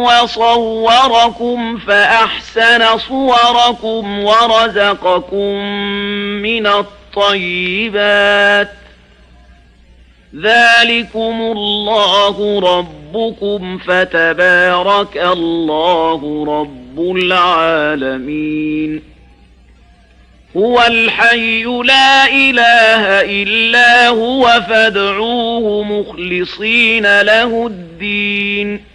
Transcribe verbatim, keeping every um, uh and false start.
وصوركم فأحسن صوركم ورزقكم من الطيبات ذلكم الله ربكم فتبارك الله رب العالمين هو الحي لا إله إلا هو فادعوه مخلصين له الدين